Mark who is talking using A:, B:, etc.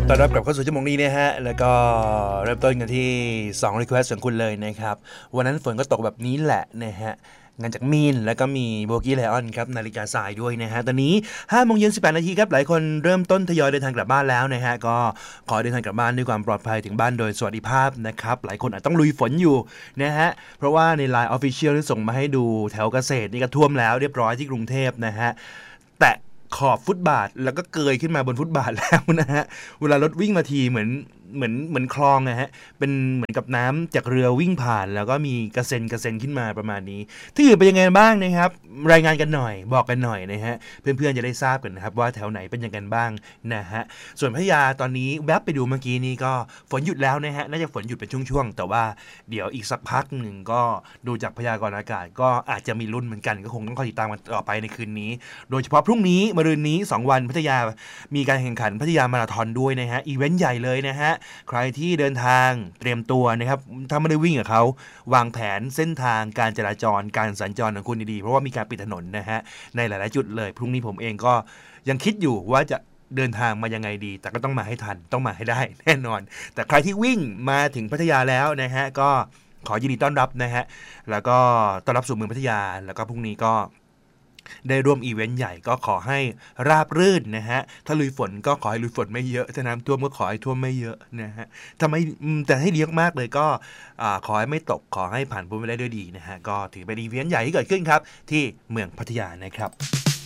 A: ต้อนรับกลับเข้าสู่ชั่วโมงนี้นะฮะแล้วก็เริ่มต้นกันที่2 request ของคุณเลยนะครับวันนั้นฝนก็ตกแบบนี้แหละนะฮะงานจากมีนแล้วก็มีโบกี้ไลออนครับนาฬิกาทรายด้วยนะฮะตอนนี้5:18 น.ครับหลายคนเริ่มต้นทยอยเดินทางกลับบ้านแล้วนะฮะก็ขอเดินทางกลับบ้านด้วยความปลอดภัยถึงบ้านโดยสวัสดิภาพนะครับหลายคนอาจต้องลุยฝนอยู่นะฮะเพราะว่าใน Line Official ที่ส่งมาให้ดูแถวเกษตรนี่ก็ท่วมแล้วเรียบร้อยที่กรุงเทพนะฮะแต่ขอบฟุตบาทแล้วก็เกยขึ้นมาบนฟุตบาทแล้วนะฮะเวลารถวิ่งมาทีเหมือนคลองนะฮะเป็นเหมือนกับน้ำจากเรือวิ่งผ่านแล้วก็มีกระเซ็นขึ้นมาประมาณนี้ที่อื่นเป็นยังไงบ้างนะครับรายงานกันหน่อยบอกกันหน่อยนะฮะเพื่อนๆจะได้ทราบกันนะครับว่าแถวไหนเป็นยังไงบ้างนะฮะส่วนพัทยาตอนนี้แวบไปดูเมื่อกี้นี้ก็ฝนหยุดแล้วนะฮะน่าจะฝนหยุดเป็นช่วงๆแต่ว่าเดี๋ยวอีกสักพักหนึ่งก็ดูจากพยากรณ์อากาศก็อาจจะมีลุ้นเหมือนกันก็คงต้องคอยติดตามกันต่อไปในคืนนี้โดยเฉพาะพรุ่งนี้มะรืนนี้2วันพัทยามีการแข่งขันพัทยามาราธอนด้วยนะฮะอีเวนต์ใหญ่เลยนะฮะใครที่เดินทางเตรียมตัวนะครับถ้าไม่ได้วิ่งกับเขาวางแผนเส้นทางการจราจรการสัญจรของคุณดีๆเพราะว่ามีการปิดถนนนะฮะในหลายๆจุดเลยพรุ่งนี้ผมเองก็ยังคิดอยู่ว่าจะเดินทางมายังไงดีแต่ก็ต้องมาให้ทันต้องมาให้ได้แน่นอนแต่ใครที่วิ่งมาถึงพัทยาแล้วนะฮะก็ขอยินดีต้อนรับนะฮะแล้วก็ต้อนรับสู่เมืองพัทยาแล้วก็พรุ่งนี้ก็ได้ร่วมอีเวนต์ใหญ่ก็ขอให้ราบรื่นนะฮะถ้าลุยฝนก็ขอให้ลุยฝนไม่เยอะถ้าน้ำท่วมก็ขอให้ท่วมไม่เยอะนะฮะทำไมแต่ให้ดีมากเลยก็ขอให้ไม่ตกขอให้ผ่านพ้นไปได้ด้วยดีนะฮะก็ถือเป็นอีเวนต์ใหญ่ที่เกิดขึ้นครับที่เมืองพัทยานะครับ